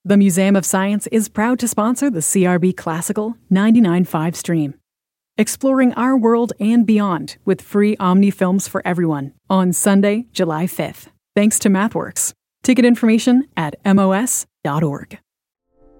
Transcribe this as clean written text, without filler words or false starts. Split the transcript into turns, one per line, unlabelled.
The Museum of Science is proud to sponsor the CRB Classical 99.5 stream. Exploring our world and beyond with free Omni films for everyone on Sunday, July 5th. Thanks to MathWorks. Ticket information at mos.org.